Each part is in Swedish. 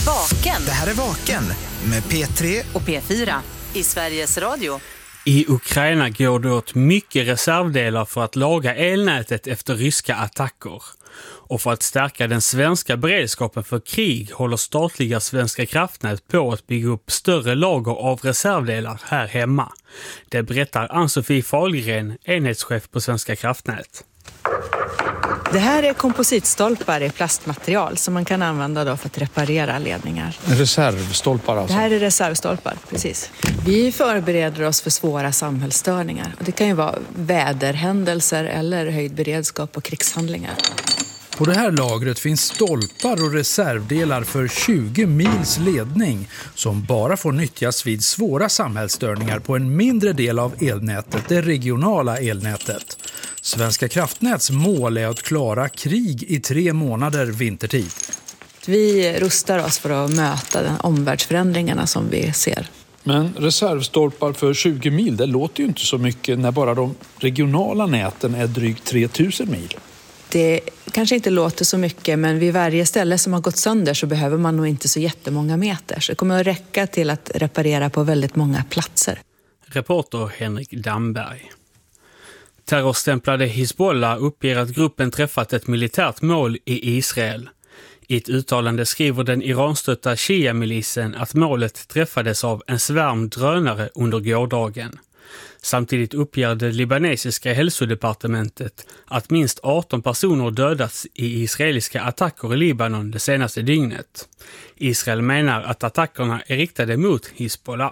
Vaken. Det här är Vaken med P3 och P4 i Sveriges Radio. I Ukraina går det åt mycket reservdelar för att laga elnätet efter ryska attacker. Och för att stärka den svenska beredskapen för krig håller statliga Svenska kraftnät på att bygga upp större lager av reservdelar här hemma. Det berättar Ann-Sofie Fahlgren, enhetschef på Svenska kraftnät. Det här är kompositstolpar i plastmaterial som man kan använda då för att reparera ledningar. Reservstolpar alltså? Det här är reservstolpar, precis. Vi förbereder oss för svåra samhällsstörningar. Och det kan ju vara väderhändelser eller höjd beredskap och krigshandlingar. På det här lagret finns stolpar och reservdelar för 20 mils ledning som bara får nyttjas vid svåra samhällsstörningar på en mindre del av elnätet, det regionala elnätet. Svenska kraftnäts mål är att klara krig i 3 månader vintertid. Vi rustar oss för att möta de omvärldsförändringarna som vi ser. Men reservstolpar för 20 mil, det låter ju inte så mycket när bara de regionala näten är drygt 3000 mil. Det kanske inte låter så mycket, men vid varje ställe som har gått sönder så behöver man nog inte så jättemånga meter. Så det kommer att räcka till att reparera på väldigt många platser. Reporter Henrik Damberg. Terrorstämplade Hizbollah uppger att gruppen träffat ett militärt mål i Israel. I ett uttalande skriver den iranstötta Shia-milisen att målet träffades av en svärm drönare under gårdagen. Samtidigt uppger det libanesiska hälsodepartementet att minst 18 personer dödats i israeliska attacker i Libanon det senaste dygnet. Israel menar att attackerna är riktade mot Hizbollah.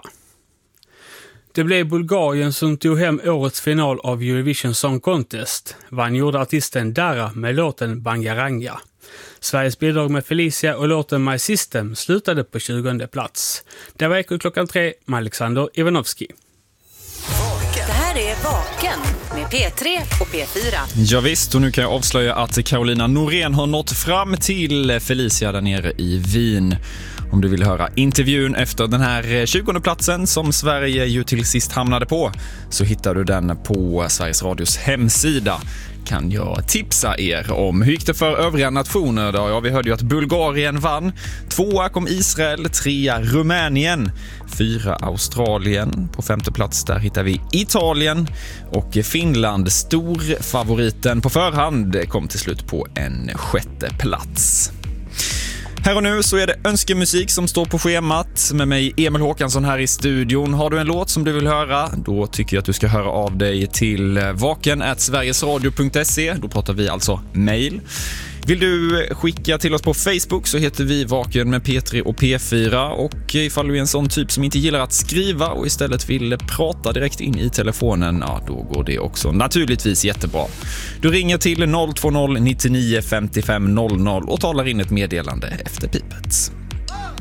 Det blev Bulgarien som tog hem årets final av Eurovision Song Contest. Vann gjorde artisten Dara med låten Bangaranga. Sveriges bidrag med Felicia och låten My System slutade på 20:e plats. Det var Eko klockan 3 med Alexander Ivanovski. Det här är Vaken med P3 och P4. Ja visst, och nu kan jag avslöja att Carolina Norén har nått fram till Felicia där nere i Wien. Om du vill höra intervjun efter den här 20:e platsen som Sverige ju till sist hamnade på, så hittar du den på Sveriges Radios hemsida. Kan jag tipsa er om. Hur gick det för övriga nationer då? Ja, vi hörde ju att Bulgarien vann. 2 kom Israel, 3 Rumänien, 4 Australien. På 5:e plats där hittar vi Italien och Finland. Storfavoriten på förhand kom till slut på en 6:e plats. Här och nu så är det önskemusik som står på schemat med mig Emil Håkansson här i studion. Har du en låt som du vill höra, då tycker jag att du ska höra av dig till vaken@sverigesradio.se. Då pratar vi alltså mail. Vill du skicka till oss på Facebook så heter vi Vaken med P3 och P4. Och ifall du är en sån typ som inte gillar att skriva och istället vill prata direkt in i telefonen, ja då går det också naturligtvis jättebra. Du ringer till 020 99 55 00 och talar in ett meddelande efter pipet.